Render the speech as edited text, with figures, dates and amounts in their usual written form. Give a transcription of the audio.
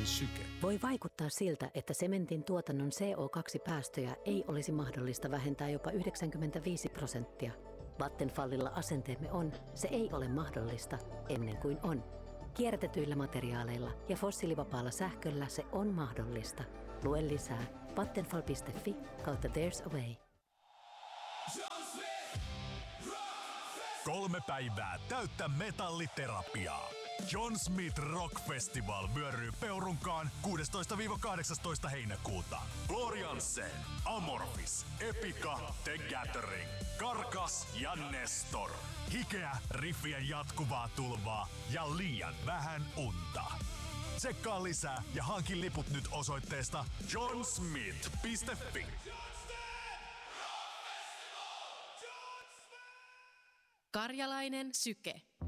Syke. Voi vaikuttaa siltä, että sementin tuotannon CO2-päästöjä ei olisi mahdollista vähentää jopa 95%. Vattenfallilla asenteemme on, se ei ole mahdollista ennen kuin on. Kierrätetyillä materiaaleilla ja fossiilivapaalla sähköllä se on mahdollista. Lue lisää vattenfall.fi/there's a way. 3 päivää täyttä metalliterapiaa. John Smith Rock Festival vyöryy Peurunkaan 16-18 heinäkuuta. Gloriansen, Amorphis, Epica, The Gathering, Karkas ja Nestor. Hikeä, riffien jatkuvaa tulvaa ja liian vähän unta. Tsekkaa lisää ja hankin liput nyt osoitteesta johnsmith.fi. Karjalainen Syke.